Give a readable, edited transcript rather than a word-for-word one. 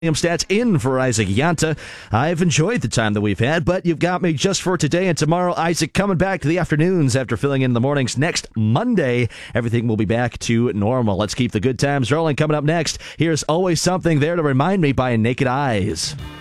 Stats in for Isaac Yanta. I've enjoyed the time that we've had, but you've got me just for today and tomorrow. Isaac coming back to the afternoons after filling in the mornings. Next Monday, everything will be back to normal. Let's keep the good times rolling. Coming up next, here's Always Something There to Remind Me by Naked Eyes.